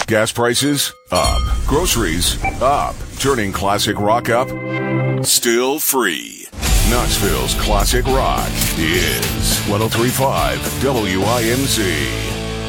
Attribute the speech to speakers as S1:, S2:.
S1: Gas prices? Up. Groceries? Up. Turning classic rock up? Still free. Knoxville's classic rock is 103.5 WIMZ.